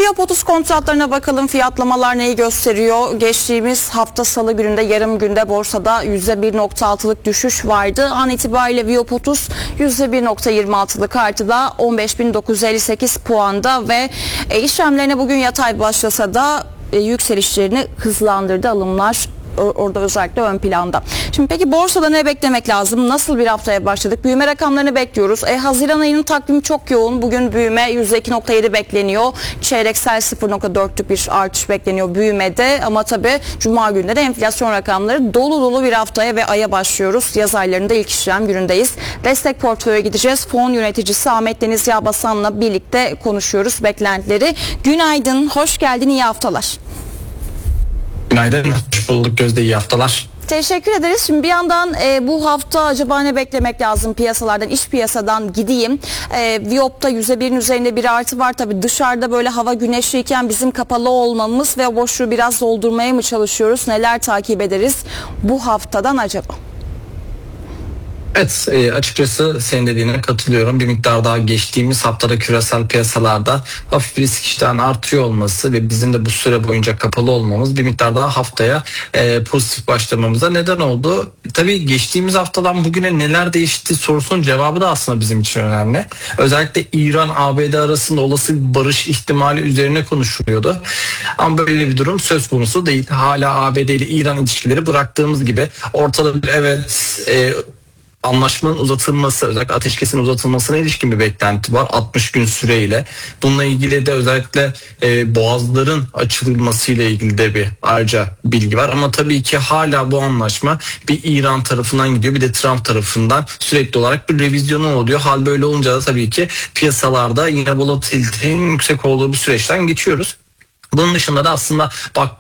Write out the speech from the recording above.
Viyop kontratlarına bakalım. Fiyatlamalar neyi gösteriyor? Geçtiğimiz hafta salı gününde yarım günde borsada %1.6'lık düşüş vardı. An itibariyle Viyop %1.26'lık artıda 15.958 puanda ve işlemlerine bugün yatay başlasa da yükselişlerini hızlandırdı. Alımlar orada özellikle ön planda. Şimdi peki borsada ne beklemek lazım? Nasıl bir haftaya başladık? Büyüme rakamlarını bekliyoruz. Haziran ayının takvimi çok yoğun. Bugün büyüme %2.7 bekleniyor. Çeyreksel 0.4'lük bir artış bekleniyor büyümede. Ama tabii Cuma günü de enflasyon rakamları dolu dolu bir haftaya ve aya başlıyoruz. Yaz aylarında ilk işlem günündeyiz. Destek portföye gideceğiz. Fon yöneticisi Ahmet Deniz Yağbasan'la birlikte konuşuyoruz beklentileri. Günaydın, hoş geldin, iyi haftalar. Günaydın, hoş bulduk Gözde, iyi haftalar. Teşekkür ederiz. Şimdi bir yandan bu hafta acaba ne beklemek lazım piyasalardan, iç piyasadan gideyim. Viyop'ta %1'in üzerinde bir artı var. Tabii dışarıda böyle hava güneşliyken bizim kapalı olmamız ve o boşluğu biraz doldurmaya mı çalışıyoruz? Neler takip ederiz bu haftadan acaba? Evet, açıkçası senin dediğine katılıyorum. Bir miktar daha geçtiğimiz haftada küresel piyasalarda hafif risk iştahının artıyor olması ve bizim de bu süre boyunca kapalı olmamız bir miktar daha haftaya pozitif başlamamıza neden oldu. Tabii geçtiğimiz haftadan bugüne neler değişti sorusunun cevabı da aslında bizim için önemli. Özellikle İran-ABD arasında olası bir barış ihtimali üzerine konuşuluyordu. Ama böyle bir durum söz konusu değil. Hala ABD ile İran ilişkileri bıraktığımız gibi ortada bir anlaşmanın uzatılması, özellikle ateşkesin uzatılmasına ilişkin bir beklenti var 60 gün süreyle. Bununla ilgili de özellikle boğazların açılmasıyla ilgili de bir ayrıca bilgi var. Ama tabii ki hala bu anlaşma bir İran tarafından gidiyor, bir de Trump tarafından sürekli olarak bir revizyonu oluyor. Hal böyle olunca da tabii ki piyasalarda yine volatilitenin yüksek olduğu bir süreçten geçiyoruz. Bunun dışında da aslında